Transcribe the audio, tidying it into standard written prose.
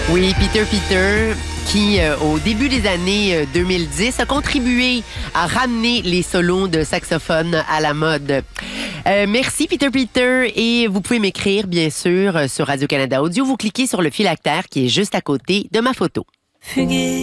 Oui, Peter, qui, au début des années 2010, a contribué à ramener les solos de saxophone à la mode. Merci, Peter, et vous pouvez m'écrire, bien sûr, sur Radio-Canada Audio. Vous cliquez sur le phylactère qui est juste à côté de ma photo. Fuguer.